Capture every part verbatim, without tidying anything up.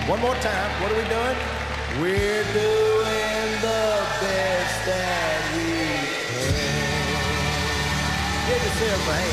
One more time. What are we doing? We're doing the best that we can. Give yourself a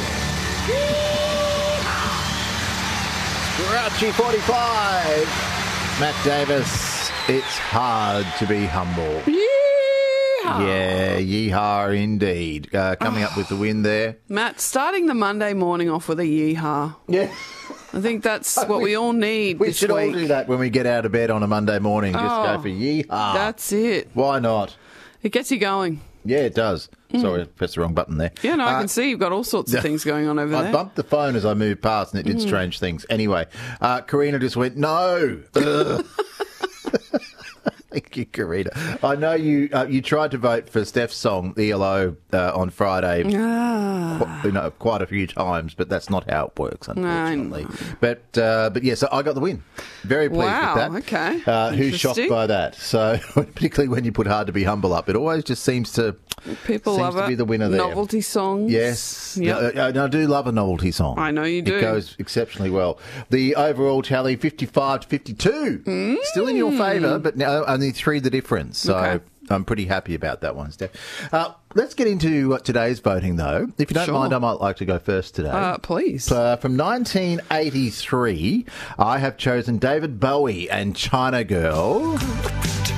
hand. Grouchy forty-five. Matt Davis, it's hard to be humble. Yeehaw. Yeah, yeehaw indeed. Uh, coming up with the win there. Matt, starting the Monday morning off with a yeehaw. Yeah. I think that's what we all need We this should week. all do that when we get out of bed on a Monday morning. Just Oh, go for yeehaw. That's it. Why not? It gets you going. Yeah, it does. Sorry, I pressed the wrong button there. Yeah, no, I Uh, can see you've got all sorts yeah. of things going on over I there. bumped the phone as I moved past and it did strange things. Anyway, uh, Karina just went, no. Ugh. Thank you, Karina. I know you uh, you tried to vote for Steph's song, E L O, uh, on Friday. Ah. Qu- you know, quite a few times, but that's not how it works, I unfortunately. know. But uh, but yes, yeah, so I got the win. Very pleased Wow, with that. okay. Uh, who's shocked Interesting. by that? So particularly when you put hard to be humble up, it always just seems to People seems love to it. be the winner there. Novelty songs. Yes, Yep. yeah, I, I do love a novelty song. I know you do. It goes exceptionally well. The overall tally, fifty-five to fifty-two, still in your favour, but now only three the difference. So Okay. I'm pretty happy about that one, Steph. Uh, let's get into uh, today's voting, though. If you don't Sure. mind, I might like to go first today. Uh, please. Uh, from nineteen eighty-three, I have chosen David Bowie and China Girl.